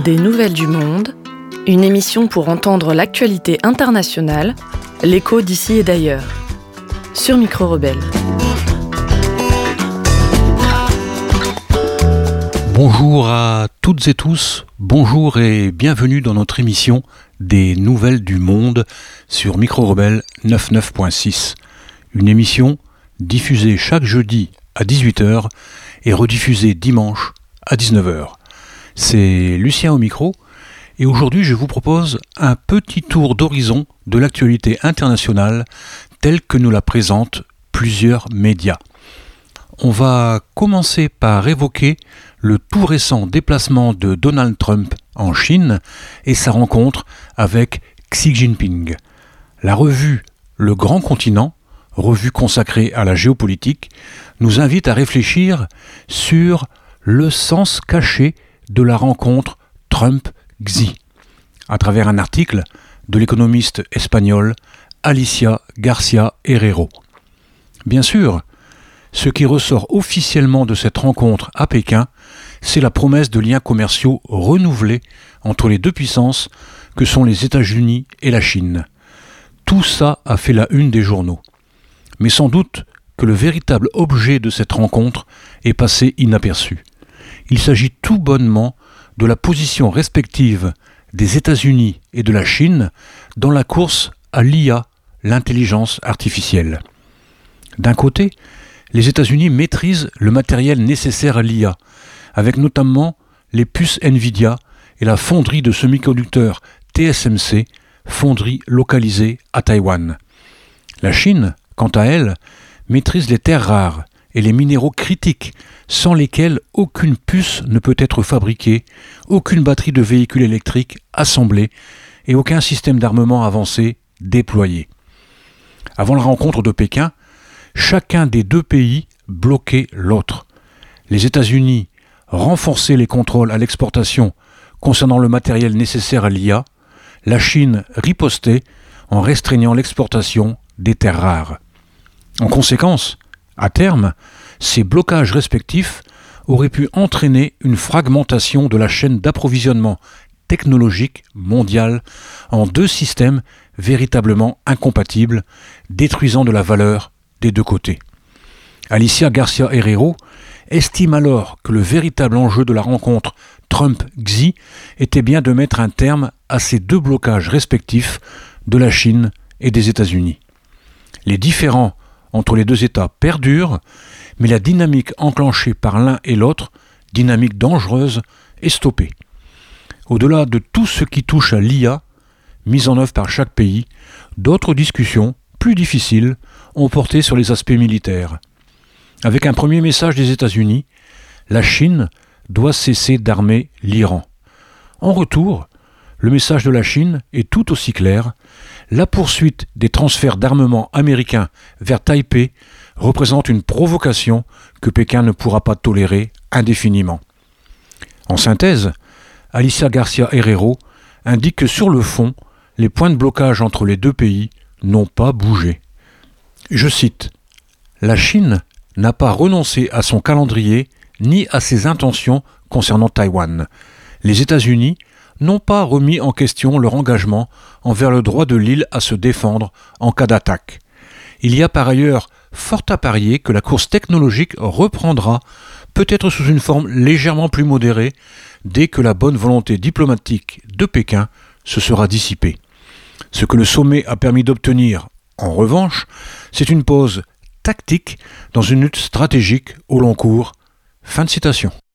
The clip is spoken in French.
Des nouvelles du monde, une émission pour entendre l'actualité internationale, l'écho d'ici et d'ailleurs. Sur Micro Rebelle. Bonjour à toutes et tous, bonjour et bienvenue dans notre émission Des nouvelles du monde sur Micro Rebelle 99.6. Une émission diffusée chaque jeudi à 18h et rediffusée dimanche à 19h. C'est Lucien au micro et aujourd'hui je vous propose un petit tour d'horizon de l'actualité internationale telle que nous la présentent plusieurs médias. On va commencer par évoquer le tout récent déplacement de Donald Trump en Chine et sa rencontre avec Xi Jinping. La revue Le Grand Continent, revue consacrée à la géopolitique, nous invite à réfléchir sur le sens caché de la rencontre Trump-Xi, à travers un article de l'économiste espagnole Alicia Garcia Herrero. Bien sûr, ce qui ressort officiellement de cette rencontre à Pékin, c'est la promesse de liens commerciaux renouvelés entre les deux puissances que sont les États-Unis et la Chine. Tout ça a fait la une des journaux. Mais sans doute que le véritable objet de cette rencontre est passé inaperçu. Il s'agit tout bonnement de la position respective des États-Unis et de la Chine dans la course à l'IA, l'intelligence artificielle. D'un côté, les États-Unis maîtrisent le matériel nécessaire à l'IA, avec notamment les puces Nvidia et la fonderie de semi-conducteurs TSMC, fonderie localisée à Taïwan. La Chine, quant à elle, maîtrise les terres rares et les minéraux critiques sans lesquels aucune puce ne peut être fabriquée, aucune batterie de véhicule électrique assemblée et aucun système d'armement avancé déployé. Avant la rencontre de Pékin, chacun des deux pays bloquait l'autre. Les États-Unis renforçaient les contrôles à l'exportation concernant le matériel nécessaire à l'IA, la Chine ripostait en restreignant l'exportation des terres rares. En conséquence, à terme, ces blocages respectifs auraient pu entraîner une fragmentation de la chaîne d'approvisionnement technologique mondiale en deux systèmes véritablement incompatibles, détruisant de la valeur des deux côtés. Alicia Garcia Herrero estime alors que le véritable enjeu de la rencontre Trump-Xi était bien de mettre un terme à ces deux blocages respectifs de la Chine et des États-Unis. Les différends entre les deux États perdurent, mais la dynamique enclenchée par l'un et l'autre, dynamique dangereuse, est stoppée. Au-delà de tout ce qui touche à l'IA, mise en œuvre par chaque pays, d'autres discussions, plus difficiles, ont porté sur les aspects militaires. Avec un premier message des États-Unis, la Chine doit cesser d'armer l'Iran. En retour, le message de la Chine est tout aussi clair. La poursuite des transferts d'armement américains vers Taipei représente une provocation que Pékin ne pourra pas tolérer indéfiniment. En synthèse, Alicia Garcia Herrero indique que sur le fond, les points de blocage entre les deux pays n'ont pas bougé. Je cite, « La Chine n'a pas renoncé à son calendrier ni à ses intentions concernant Taïwan. Les États-Unis n'ont pas remis en question leur engagement envers le droit de l'île à se défendre en cas d'attaque. Il y a par ailleurs fort à parier que la course technologique reprendra, peut-être sous une forme légèrement plus modérée, dès que la bonne volonté diplomatique de Pékin se sera dissipée. Ce que le sommet a permis d'obtenir, en revanche, c'est une pause tactique dans une lutte stratégique au long cours. » Fin de citation.